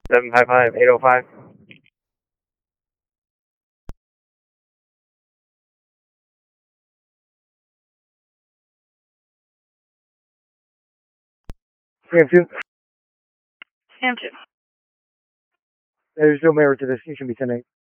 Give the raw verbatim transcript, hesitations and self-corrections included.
seven five five, eight oh five. Sam two. Sam two. There's no merit to this. You should be ten eight.